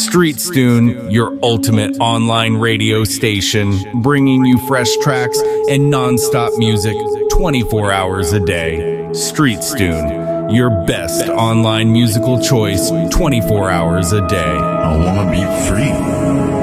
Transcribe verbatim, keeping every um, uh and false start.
StreetStune, your ultimate online radio station, bringing you fresh tracks and non-stop music twenty-four hours a day. StreetStune, your best online musical choice twenty-four hours a day. I wanna be free.